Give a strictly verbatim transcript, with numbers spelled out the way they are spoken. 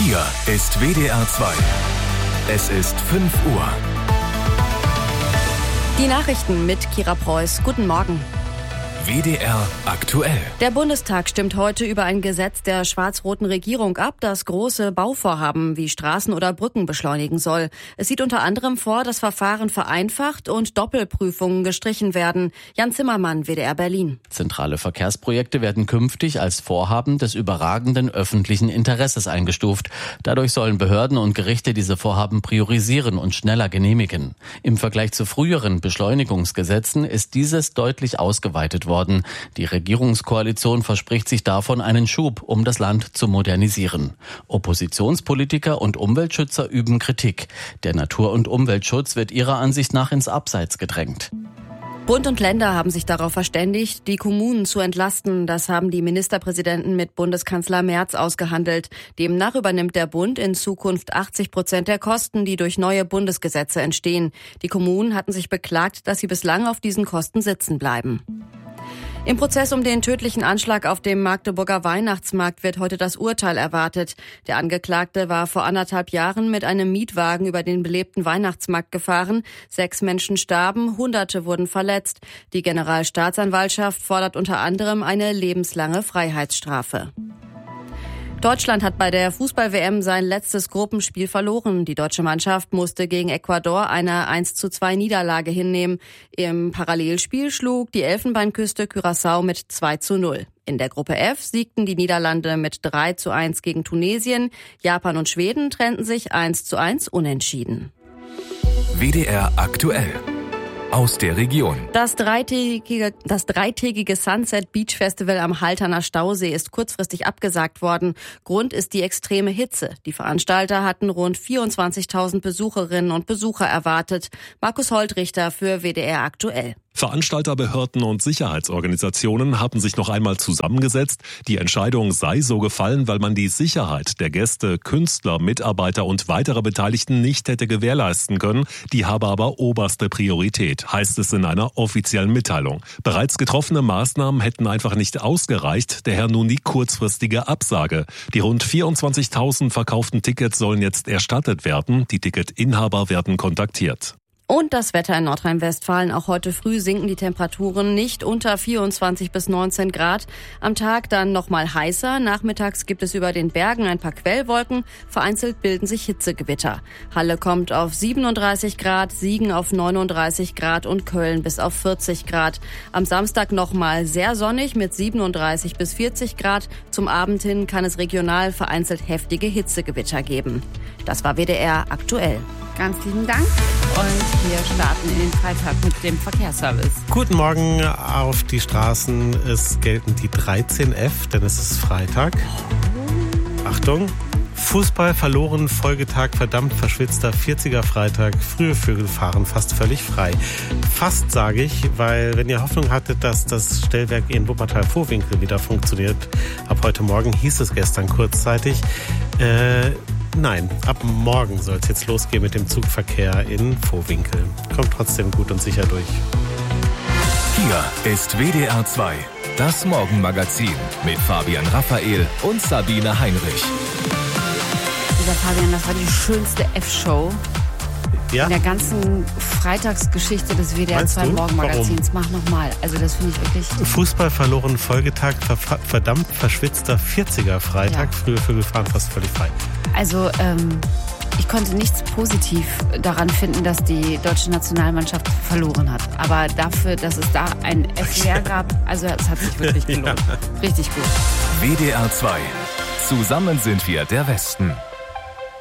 Hier ist W D R zwei. Es ist fünf Uhr. Die Nachrichten mit Kira Preuß. Guten Morgen. W D R aktuell. Der Bundestag stimmt heute über ein Gesetz der schwarz-roten Regierung ab, das große Bauvorhaben wie Straßen oder Brücken beschleunigen soll. Es sieht unter anderem vor, dass Verfahren vereinfacht und Doppelprüfungen gestrichen werden. Jan Zimmermann, W D R Berlin. Zentrale Verkehrsprojekte werden künftig als Vorhaben des überragenden öffentlichen Interesses eingestuft. Dadurch sollen Behörden und Gerichte diese Vorhaben priorisieren und schneller genehmigen. Im Vergleich zu früheren Beschleunigungsgesetzen ist dieses deutlich ausgeweitet worden. Worden. Die Regierungskoalition verspricht sich davon einen Schub, um das Land zu modernisieren. Oppositionspolitiker und Umweltschützer üben Kritik. Der Natur- und Umweltschutz wird ihrer Ansicht nach ins Abseits gedrängt. Bund und Länder haben sich darauf verständigt, die Kommunen zu entlasten. Das haben die Ministerpräsidenten mit Bundeskanzler Merz ausgehandelt. Demnach übernimmt der Bund in Zukunft achtzig Prozent der Kosten, die durch neue Bundesgesetze entstehen. Die Kommunen hatten sich beklagt, dass sie bislang auf diesen Kosten sitzen bleiben. Im Prozess um den tödlichen Anschlag auf dem Magdeburger Weihnachtsmarkt wird heute das Urteil erwartet. Der Angeklagte war vor anderthalb Jahren mit einem Mietwagen über den belebten Weihnachtsmarkt gefahren. Sechs Menschen starben, Hunderte wurden verletzt. Die Generalstaatsanwaltschaft fordert unter anderem eine lebenslange Freiheitsstrafe. Deutschland hat bei der Fußball-W M sein letztes Gruppenspiel verloren. Die deutsche Mannschaft musste gegen Ecuador eine eins zu zwei Niederlage hinnehmen. Im Parallelspiel schlug die Elfenbeinküste Curaçao mit zwei zu null. In der Gruppe F siegten die Niederlande mit drei zu eins gegen Tunesien. Japan und Schweden trennten sich eins zu eins unentschieden. W D R aktuell. Aus der Region. Das dreitägige, das dreitägige Sunset Beach Festival am Halterner Stausee ist kurzfristig abgesagt worden. Grund ist die extreme Hitze. Die Veranstalter hatten rund vierundzwanzigtausend Besucherinnen und Besucher erwartet. Markus Holtrichter für W D R aktuell. Veranstalterbehörden und Sicherheitsorganisationen haben sich noch einmal zusammengesetzt. Die Entscheidung sei so gefallen, weil man die Sicherheit der Gäste, Künstler, Mitarbeiter und weitere Beteiligten nicht hätte gewährleisten können. Die habe aber oberste Priorität, heißt es in einer offiziellen Mitteilung. Bereits getroffene Maßnahmen hätten einfach nicht ausgereicht, daher nun die kurzfristige Absage. Die rund vierundzwanzigtausend verkauften Tickets sollen jetzt erstattet werden. Die Ticketinhaber werden kontaktiert. Und das Wetter in Nordrhein-Westfalen. Auch heute früh sinken die Temperaturen nicht unter vierundzwanzig bis neunzehn Grad. Am Tag dann nochmal heißer. Nachmittags gibt es über den Bergen ein paar Quellwolken. Vereinzelt bilden sich Hitzegewitter. Halle kommt auf siebenunddreißig Grad, Siegen auf neununddreißig Grad und Köln bis auf vierzig Grad. Am Samstag nochmal sehr sonnig mit siebenunddreißig bis vierzig Grad. Zum Abend hin kann es regional vereinzelt heftige Hitzegewitter geben. Das war W D R aktuell. Ganz lieben Dank und wir starten in den Freitag mit dem Verkehrsservice. Guten Morgen auf die Straßen. Es gelten die dreizehn F, denn es ist Freitag. Achtung, Fußball verloren, Folgetag verdammt verschwitzter vierziger Freitag. Frühe Vögel fahren fast völlig frei. Fast sage ich, weil wenn ihr Hoffnung hattet, dass das Stellwerk in Wuppertal-Vohwinkel wieder funktioniert, ab heute Morgen hieß es gestern kurzzeitig, äh, Nein, ab morgen soll es jetzt losgehen mit dem Zugverkehr in Vohwinkel. Kommt trotzdem gut und sicher durch. Hier ist W D R zwei. Das Morgenmagazin mit Fabian Raphael und Sabine Heinrich. Lieber Fabian, das war die schönste F-Show Ja? in der ganzen Freitagsgeschichte des W D R zwei Morgenmagazins. Mach nochmal. Also das finde ich wirklich... Fußball verloren, Folgetag, ver- verdammt verschwitzter vierziger Freitag. Ja. Frühe Vögel fahren fast völlig frei. Also ähm, ich konnte nichts positiv daran finden, dass die deutsche Nationalmannschaft verloren hat. Aber dafür, dass es da ein F W R gab, also es hat sich wirklich gelohnt. Ja. Richtig gut. W D R zwei. Zusammen sind wir der Westen.